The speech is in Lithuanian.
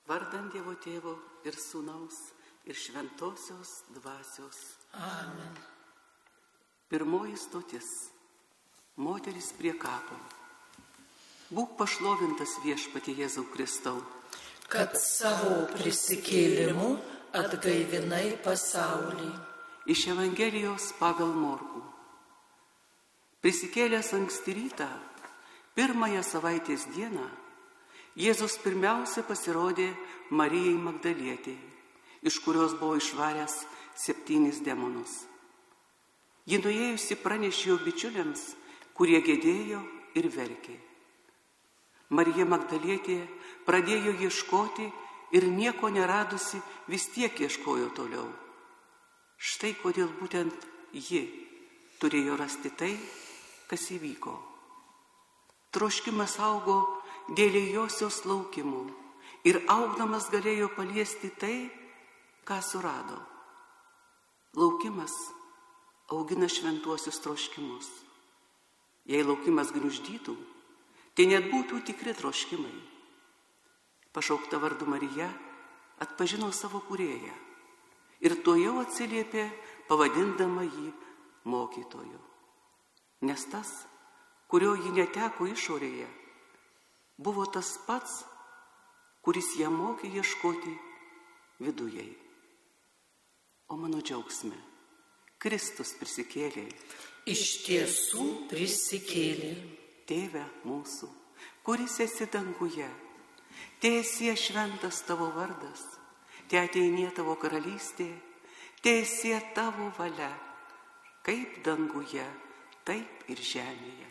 Vardant Dievo Tėvo ir Sūnaus ir Šventosios Dvasios. Amen. Pirmoji stotis. Moteris prie kapo. Būk pašlovintas Viešpatie Jėzau Kristau, kad savo prisikėlimu atgaivinai pasaulį. Iš Evangelijos pagal Morkų. Prisikėlęs anksti rytą, pirmąją savaitės dieną, Jėzus pirmiausia pasirodė Marijai Magdalietei, iš kurios buvo išvaręs 7 demonus. Ji nuėjusi pranešė jo bičiuliams, kurie gedėjo ir verkė. Marija Magdalietė pradėjo ieškoti ir nieko neradusi vis tiek ieškojo toliau. Štai kodėl būtent ji turėjo rasti tai, kas įvyko. Troškimas augo dėl josios laukimų ir augdamas galėjo paliesti tai, ką surado. Laukimas augina šventuosius troškimus. Jei laukimas gniuždytų, tai net būtų tikri troškimai. Pašaukta vardu Marija atpažino savo kūrėją ir tuojau atsiliepė, pavadindama jį mokytoju. Nes tas, kurio ji neteko išorėje, buvo tas pats, kuris ją mokė ieškoti viduje. O mano džiaugsme, Kristus prisikėlė. Iš tiesų prisikėlė. Tėve mūsų, kuris esi danguje, teesie šventas tavo vardas, teateinie tavo karalystė, teesie tavo valia, kaip danguje, taip ir žemėje.